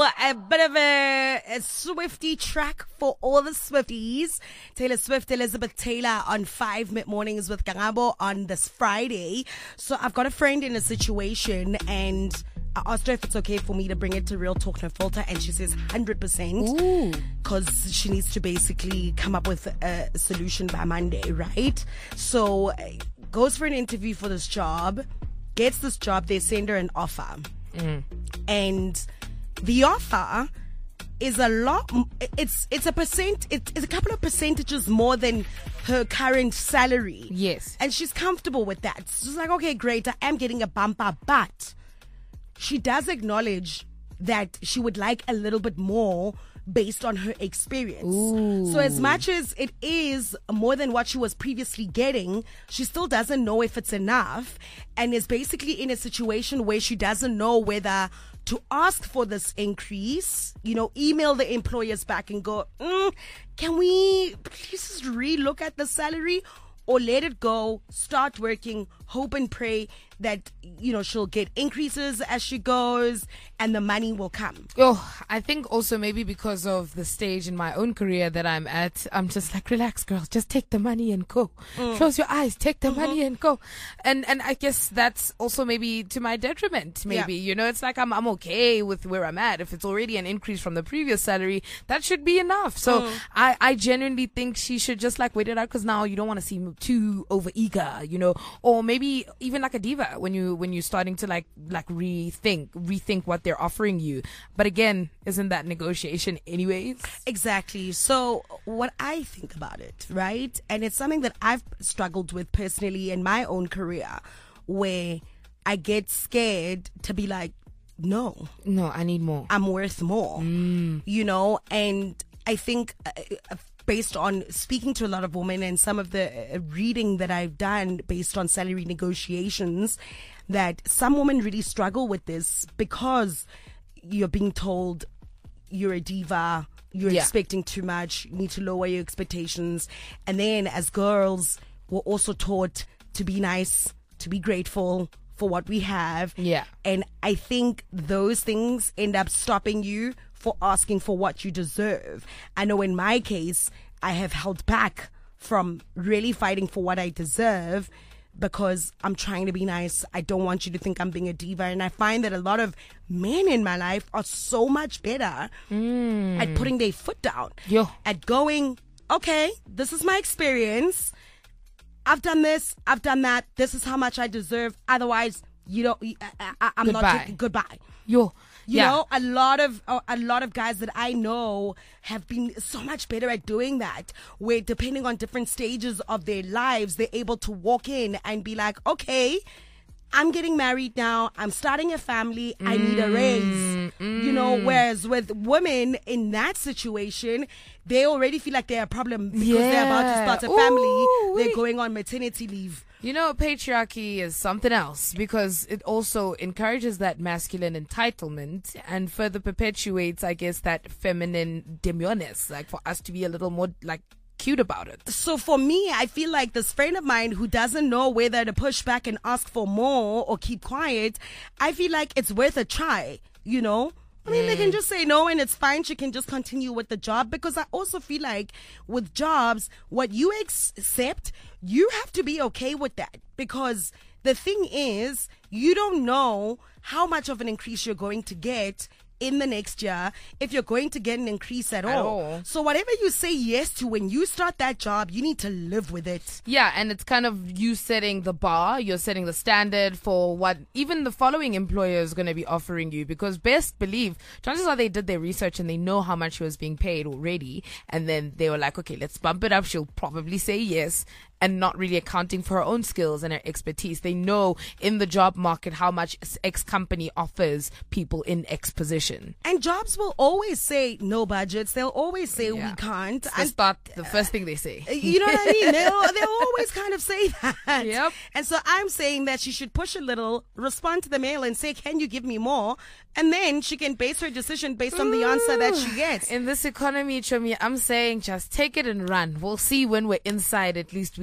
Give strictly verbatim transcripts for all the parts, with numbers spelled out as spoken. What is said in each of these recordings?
So a bit of a, a Swiftie track for all the Swifties. Taylor Swift, Elizabeth Taylor on five mid-mornings with Karabo on this Friday. So I've got a friend in a situation and I asked her if it's okay for me to bring it to Real Talk No Filter, and she says one hundred percent because she needs to basically come up with a solution by Monday, right? So goes for an interview for this job, gets this job, they send her an offer. Mm. And the offer is a lot, it's it's a percent, it's a couple of percentages more than her current salary. Yes. And she's comfortable with that. She's like, okay, great, I am getting a bumper, but she does acknowledge that she would like a little bit more based on her experience. Ooh. So as much as it is more than what she was previously getting, she still doesn't know if it's enough and is basically in a situation where she doesn't know whether to ask for this increase, you know, email the employers back and go, mm, can we please just relook at the salary, or let it go, start working, hope and pray that, you know, she'll get increases as she goes and the money will come. Oh, I think also maybe because of the stage in my own career that I'm at, I'm just like, relax, girl, just take the money and go. Mm. Close your eyes, take the mm-hmm. money and go. And and I guess that's also maybe to my detriment, maybe. Yeah. You know, it's like I'm I'm okay with where I'm at. If it's already an increase from the previous salary, that should be enough. So mm. I, I genuinely think she should just like wait it out, because now you don't want to seem too over eager, you know, or maybe even like a diva when you when you're starting to like like rethink rethink what they're offering you. But again, isn't that negotiation anyways? Exactly. So what I think about it, right, and it's something that I've struggled with personally in my own career, where I get scared to be like, no no I need more, I'm worth more. mm. You know, and I think uh, based on speaking to a lot of women and some of the reading that I've done based on salary negotiations, that some women really struggle with this because you're being told you're a diva, you're yeah. expecting too much, you need to lower your expectations. And then as girls, we're also taught to be nice, to be grateful for what we have. Yeah. And I think those things end up stopping you for asking for what you deserve. I know in my case, I have held back from really fighting for what I deserve because I'm trying to be nice. I don't want you to think I'm being a diva. And I find that a lot of men in my life are so much better mm. at putting their foot down, Yo. at going, okay, this is my experience. I've done this, I've done that. This is how much I deserve. Otherwise, you don't, I, I, I'm goodbye. not taking goodbye. Yo. You yeah. know, a lot of uh, a lot of guys that I know have been so much better at doing that, where depending on different stages of their lives, they're able to walk in and be like, okay, I'm getting married now, I'm starting a family, I need a raise. Mm. You know, whereas with women in that situation, they already feel like they're a problem because yeah. they're about to start a family. Ooh, they're going on maternity leave. You know, patriarchy is something else, because it also encourages that masculine entitlement and further perpetuates, I guess, that feminine demureness, like for us to be a little more like cute about it. So for me, I feel like this friend of mine who doesn't know whether to push back and ask for more or keep quiet, I feel like it's worth a try, you know? I mean, mm. they can just say no and it's fine. She can just continue with the job, because I also feel like with jobs, what you ex- accept, you have to be okay with that, because the thing is, you don't know how much of an increase you're going to get in the next year, if you're going to get an increase at, at all. all. So whatever you say yes to when you start that job, you need to live with it. Yeah, and it's kind of you setting the bar, you're setting the standard for what even the following employer is going to be offering you, because best believe, chances are they did their research and they know how much she was being paid already, and then they were like, okay, let's bump it up. She'll probably say yes, and not really accounting for her own skills and her expertise. They know in the job market how much X company offers people in X position. And jobs will always say no budgets. They'll always say yeah. we can't. It's the, start, the first thing they say. You know what I mean? They'll, they'll always kind of say that. Yep. And so I'm saying that she should push a little, respond to the mail and say, can you give me more? And then she can base her decision based on the answer that she gets. In this economy, Chomi, I'm saying just take it and run. We'll see when we're inside. At least we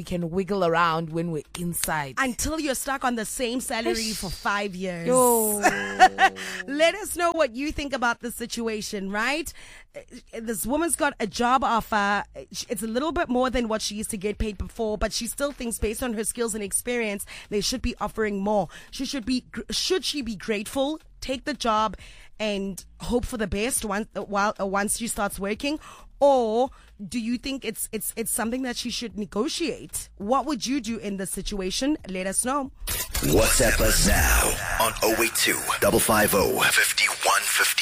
can wiggle around when we're inside. Until you're stuck on the same salary for five years. Yo. Let us know what you think about the situation, right? This woman's got a job offer. It's a little bit more than what she used to get paid before, but she still thinks based on her skills and experience, they should be offering more. She should be, should she be grateful, take the job and hope for the best once, while, once she starts working? Or do you think it's it's it's something that she should negotiate? What would you do in this situation? Let us know. WhatsApp us now on oh eight two, five five oh, five one five oh.